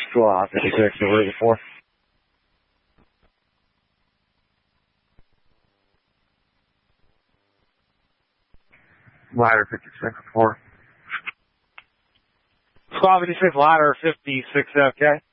Squad 56 over 84. Ladder 56 4. Squad 56, ladder 56, okay.